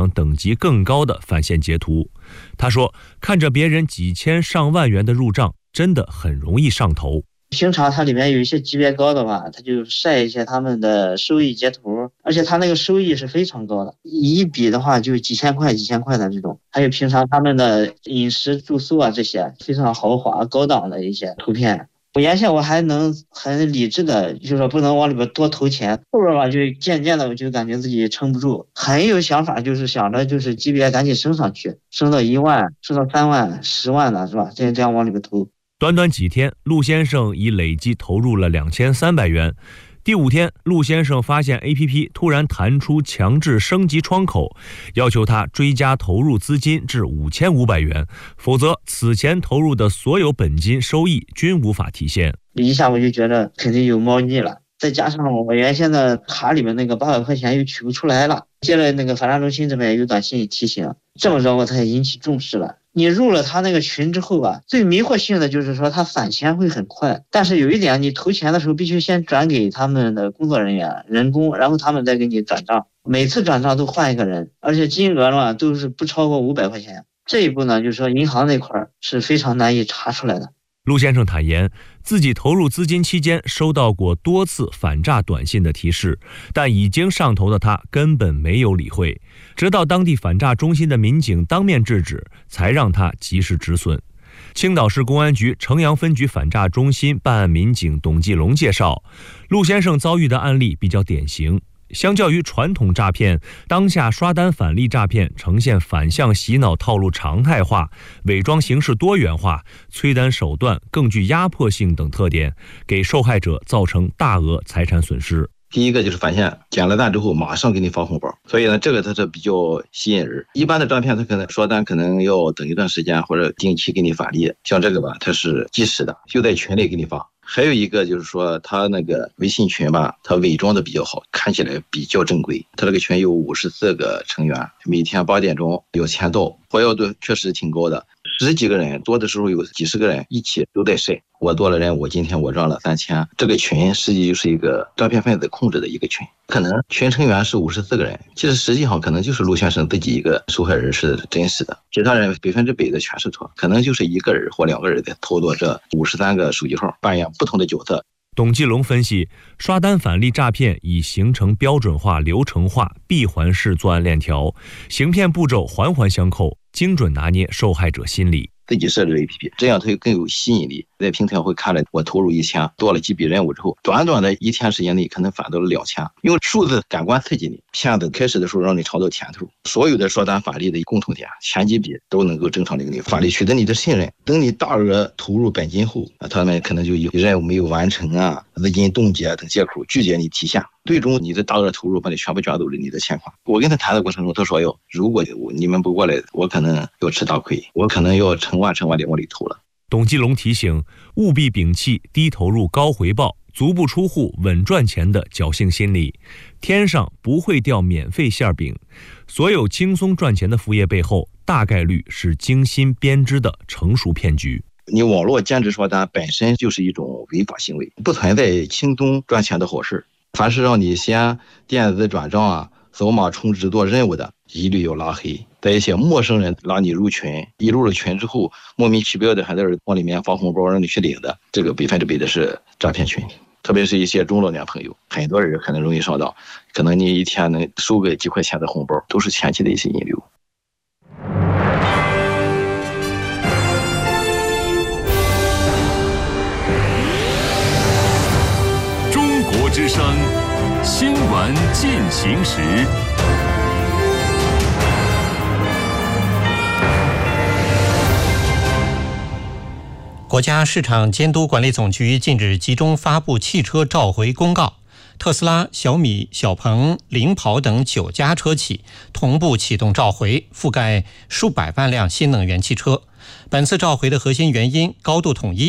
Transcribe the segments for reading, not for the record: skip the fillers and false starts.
等级更高的返现截图。他说，看着别人几千上万元的入账，真的很容易上头。 平常它里面有一些级别高的话，它就晒一些他们的收益截图，而且它那个收益是非常高的，一笔的话就几千块的这种。还有平常他们的饮食住宿啊，这些非常豪华高档的一些图片。我原先我还能很理智的，就是说不能往里边多投钱，后边吧就渐渐的我就感觉自己撑不住，很有想法，就是想着就是级别赶紧升上去，升到1万，升到3万、10万的是吧？这样往里边投。 短短几天，陆先生已累计投入了2300元。第5天，陆先生发现 APP 突然弹出强制升级窗口，要求他追加投入资金至5500元，否则此前投入的所有本金收益均无法体现。 一下我就觉得肯定有猫腻了，再加上我原先的卡里面那个800块钱又取不出来了，接了那个反诈中心这边有短信提醒，这么着我才引起重视了。你入了他那个群之后吧，最迷惑性的就是说他返钱会很快，但是有一点，你投钱的时候必须先转给他们的工作人员人工，然后他们再给你转账，每次转账都换一个人，而且金额呢都是不超过500块钱。这一步呢，就是说银行那块是非常难以查出来的。 陆先生坦言，自己投入资金期间收到过多次反诈短信的提示，但已经上头的他根本没有理会，直到当地反诈中心的民警当面制止，才让他及时止损。青岛市公安局城阳分局反诈中心办案民警董继龙介绍，陆先生遭遇的案例比较典型。相较于传统诈骗，当下刷单返利诈骗呈现反向洗脑套路常态化、伪装形式多元化、催单手段更具压迫性等特点，给受害者造成大额财产损失。 第一个就是返现，捡了单之后马上给你发红包，所以呢，这个它是比较吸引人。一般的诈骗它可能刷单可能要等一段时间或者定期给你返利，像这个吧，它是即时的，就在群里给你发。还有一个就是说，他那个微信群吧，他伪装的比较好，看起来比较正规。他这个群有54个成员，每天8点钟有签到，活跃度确实挺高的，10几个人，多的时候有几十个人一起都在晒。我多了人，我今天我赚了3000。这个群实际就是一个诈骗分子控制的一个群，可能群成员是54个人，其实实际上可能就是陆先生自己一个受害人是真实的，其他人100%的全是错，可能就是1个人或2个人在操作这53个手机号，扮演不同的角色。 董继龙分析，刷单返利诈骗已形成标准化、流程化、闭环式作案链条，行骗步骤环环相扣，精准拿捏受害者心理。 自己设置 APP， 这样它更有吸引力。在平台会看了我投入1000，做了几笔任务之后，短短的1天时间内可能返到了2000，用数字感官刺激你。骗子开始的时候让你尝到甜头，所有的刷单返利的共同点，前几笔都能够正常的给你返利，取得你的信任。等你大额投入本金后，他们可能就有任务没有完成啊、资金冻结等借口拒绝你提现，最终你的大额投入把你全部卷走了你的钱款。我跟他谈的过程中，他说如果你们不过来，我可能要吃大亏，我可能要成万的往里投了。 董继龙提醒，务必摒弃低投入高回报、足不出户稳赚钱的侥幸心理，天上不会掉免费馅饼。所有轻松赚钱的副业背后，大概率是精心编织的成熟骗局。 你网络兼职刷单本身就是一种违法行为，不存在轻松赚钱的好事。凡是让你先电子转账啊、扫码充值做任务的，一律要拉黑。在一些陌生人拉你入群，一入了群之后，莫名其妙的还在往里面发红包让你去领的，这个100%的是诈骗群。特别是一些中老年朋友，很多人可能容易上当，可能你一天能收个几块钱的红包，都是前期的一些引流。 中国之声新闻进行时。 国家市场监督管理总局近日集中发布汽车召回公告，特斯拉、小米、小鹏、领跑等9家车企同步启动召回，覆盖数百万辆新能源汽车。本次召回的核心原因高度统一，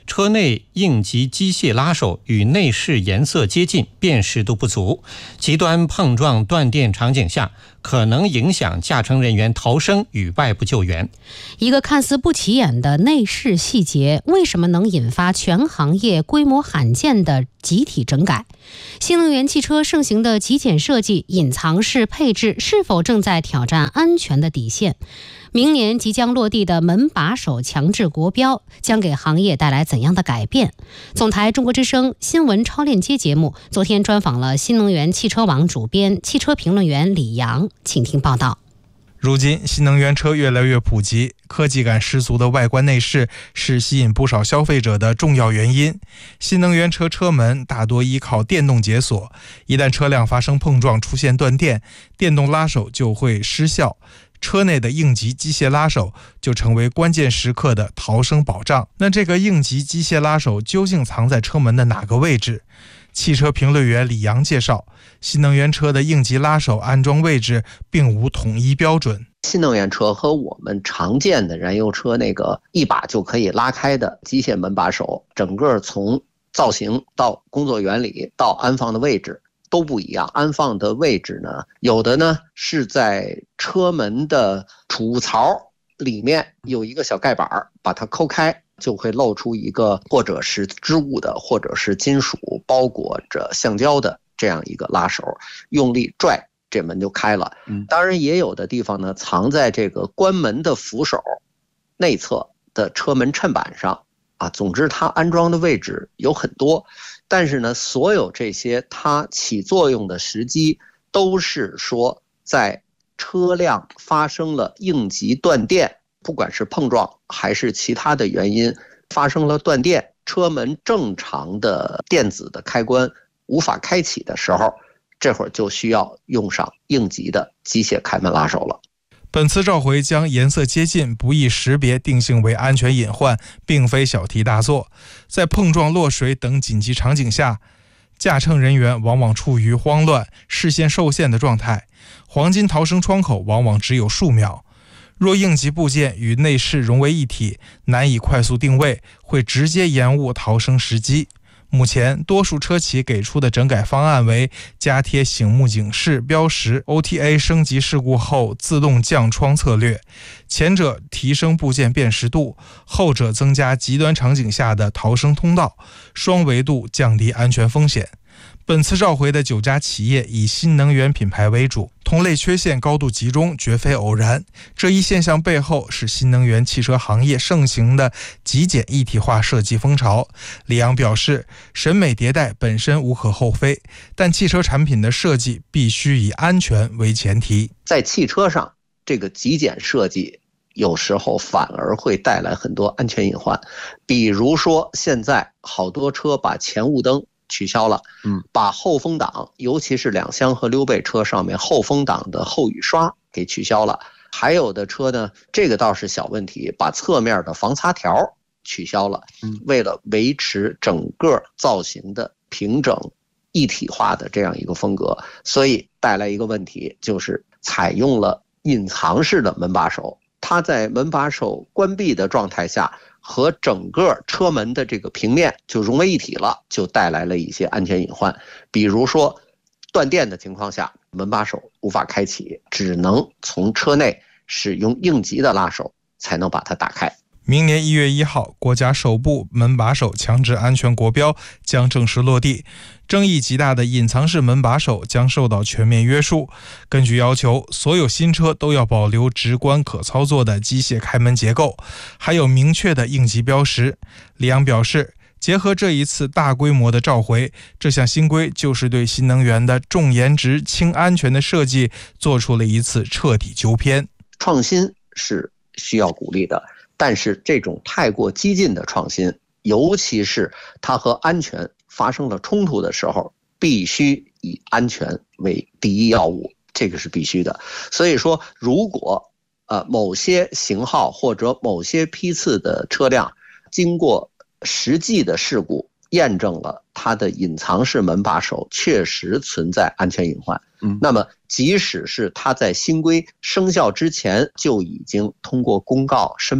车内应急机械拉手与内饰颜色接近，辨识度不足，极端碰撞断电场景下可能影响驾乘人员逃生与外部救援。 一个看似不起眼的内饰细节，为什么能引发全行业规模罕见的集体整改？新能源汽车盛行的极简设计、隐藏式配置是否正在挑战安全的底线？明年即将落地的门把手强制国标将给行业带来怎样的改变？总台中国之声新闻超链接节目昨天专访了新能源汽车网主编、汽车评论员李阳，请听报道。 如今新能源车越来越普及，科技感十足的外观内饰是吸引不少消费者的重要原因。新能源车车门大多依靠电动解锁，一旦车辆发生碰撞出现断电，电动拉手就会失效，车内的应急机械拉手就成为关键时刻的逃生保障。那这个应急机械拉手究竟藏在车门的哪个位置？汽车评论员李阳介绍，新能源车的应急拉手安装位置并无统一标准。 新能源车和我们常见的燃油车那个一把就可以拉开的机械门把手，整个从造型到工作原理到安放的位置都不一样。安放的位置呢，有的呢是在车门的储物槽里面有一个小盖板，把它抠开就会露出一个或者是织物的或者是金属包裹着橡胶的这样一个拉手，用力拽这门就开了。当然也有的地方呢藏在这个关门的扶手内侧的车门衬板上啊。总之它安装的位置有很多，但是呢所有这些它起作用的时机都是说在车辆发生了应急断电，不管是碰撞还是其他的原因发生了断电，车门正常的电子的开关无法开启的时候，这会儿就需要用上应急的机械开门拉手了。 本次召回将颜色接近、不易识别定性为安全隐患，并非小题大做。在碰撞、落水等紧急场景下，驾乘人员往往处于慌乱、视线受限的状态，黄金逃生窗口往往只有数秒。若应急部件与内饰融为一体，难以快速定位，会直接延误逃生时机。目前多数车企给出的整改方案为加贴醒目警示标识 OTA 升级事故后自动降窗策略，前者提升部件辨识度，后者增加极端场景下的逃生通道，双维度降低安全风险。本次召回的9家企业以新能源品牌为主，同类缺陷高度集中，绝非偶然。这一现象背后是新能源汽车行业盛行的极简一体化设计风潮。李阳表示，审美迭代本身无可厚非，但汽车产品的设计必须以安全为前提。 在汽车上，这个极简设计有时候反而会带来很多安全隐患。比如说现在好多车把前雾灯取消了，把后风挡，尤其是两厢和溜背车上面后风挡的后雨刷给取消了。还有的车呢，这个倒是小问题，把侧面的防擦条取消了，为了维持整个造型的平整一体化的这样一个风格，所以带来一个问题，就是采用了隐藏式的门把手，它在门把手关闭的状态下和整个车门的这个平面就融为一体了，就带来了一些安全隐患。比如说断电的情况下，门把手无法开启，只能从车内使用应急的拉手才能把它打开。 明年1月1号，国家首部门把手强制安全国标将正式落地，争议极大的隐藏式门把手将受到全面约束。根据要求，所有新车都要保留直观可操作的机械开门结构，还有明确的应急标识。李阳表示，结合这一次大规模的召回，这项新规就是对新能源的重颜值、轻安全的设计做出了一次彻底纠偏。 创新是需要鼓励的，但是这种太过激进的创新，尤其是它和安全发生了冲突的时候，必须以安全为第一要务，这个是必须的。所以说，如果某些型号或者某些批次的车辆经过实际的事故验证了它的隐藏式门把手确实存在安全隐患，那么即使是它在新规生效之前就已经通过公告申报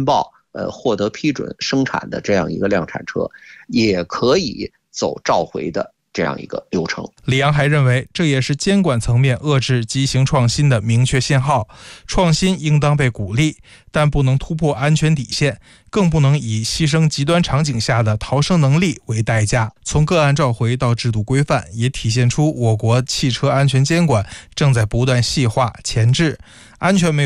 获得批准生产的这样一个量产车，也可以走召回的这样一个流程。 李阳还认为，这也是监管层面遏制畸形创新的明确信号。创新应当被鼓励，但不能突破安全底线，更不能以牺牲极端场景下的逃生能力为代价。从个案召回到制度规范，也体现出我国汽车安全监管正在不断细化前置，安全没有